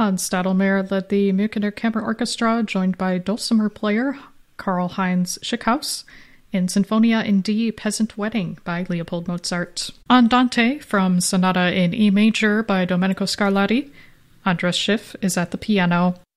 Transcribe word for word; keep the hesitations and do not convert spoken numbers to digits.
Hans Stadelmeier led the Münchener Kammer Orchestra, joined by dulcimer player Karl-Heinz Schickhaus, in Sinfonia in D, Peasant Wedding by Leopold Mozart. Andante from Sonata in E major by Domenico Scarlatti. Andras Schiff is at the piano.